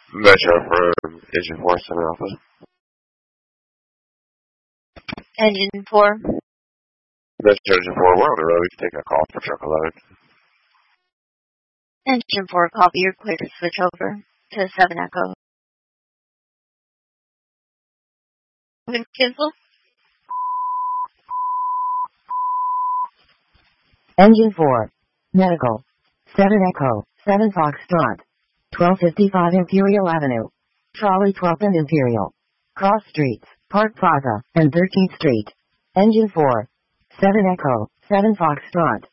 Metro from Engine 4, 7 Alpha. Engine 4. Metro Engine 4, we're on the road. We can take a call for truck 11. Engine 4, copy. You're clear to switch over to 7 Echo. Cancel. Engine 4. Medical. 7 Echo. 7 Foxtrot. 1255 Imperial Avenue. Trolley 12th and Imperial. Cross Streets, Park Plaza, and 13th Street. Engine 4. 7 Echo. 7 Foxtrot.